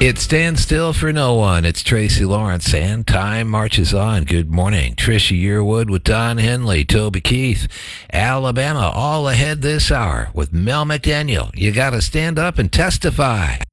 It stands still for no one. It's Tracy Lawrence, and time marches on. Good morning. Trisha Yearwood with Don Henley, Toby Keith, Alabama, all ahead this hour with Mel McDaniel. You got to stand up and testify.